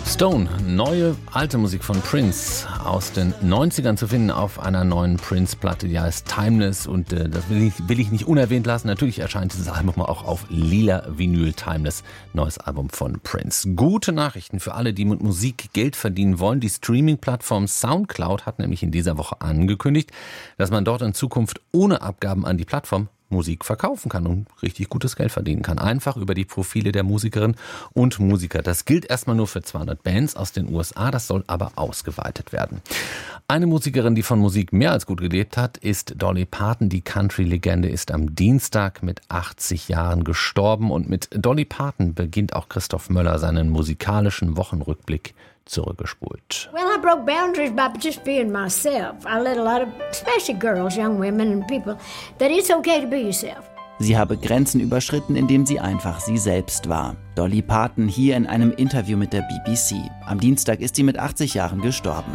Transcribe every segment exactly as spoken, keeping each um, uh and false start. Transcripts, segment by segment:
Stone, neue alte Musik von Prince aus den neunzigern zu finden auf einer neuen Prince-Platte, die heißt Timeless, und äh, das will ich, will ich nicht unerwähnt lassen. Natürlich erscheint dieses Album auch auf lila Vinyl. Timeless, neues Album von Prince. Gute Nachrichten für alle, die mit Musik Geld verdienen wollen. Die Streaming-Plattform Soundcloud hat nämlich in dieser Woche angekündigt, dass man dort in Zukunft ohne Abgaben an die Plattform Musik verkaufen kann und richtig gutes Geld verdienen kann. Einfach über die Profile der Musikerinnen und Musiker. Das gilt erstmal nur für zweihundert Bands aus den U S A, das soll aber ausgeweitet werden. Eine Musikerin, die von Musik mehr als gut gelebt hat, ist Dolly Parton. Die Country-Legende ist am Dienstag mit achtzig Jahren gestorben, und mit Dolly Parton beginnt auch Christoph Möller seinen musikalischen Wochenrückblick zurückgespult. Well, I broke boundaries by just being myself. I let a lot of, especially girls, young women and people, that it's okay to be yourself. Sie habe Grenzen überschritten, indem sie einfach sie selbst war. Dolly Parton hier in einem Interview mit der B B C. Am Dienstag ist sie mit achtzig Jahren gestorben.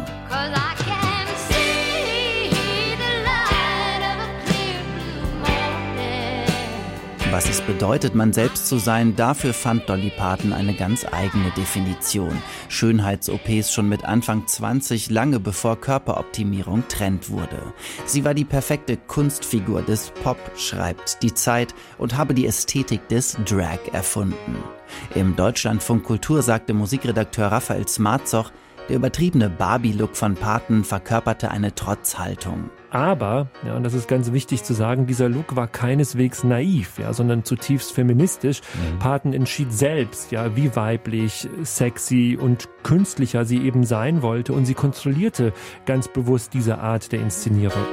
Was es bedeutet, man selbst zu sein, dafür fand Dolly Parton eine ganz eigene Definition. Schönheits-O Ps schon mit Anfang zwanzig, lange bevor Körperoptimierung Trend wurde. Sie war die perfekte Kunstfigur des Pop, schreibt die Zeit, und habe die Ästhetik des Drag erfunden. Im Deutschlandfunk Kultur sagte Musikredakteur Raphael Smarzoch, der übertriebene Barbie-Look von Parton verkörperte eine Trotzhaltung. Aber, ja, und das ist ganz wichtig zu sagen, dieser Look war keineswegs naiv, ja, sondern zutiefst feministisch. Mhm. Parton entschied selbst, ja, wie weiblich, sexy und künstlicher sie eben sein wollte, und sie kontrollierte ganz bewusst diese Art der Inszenierung.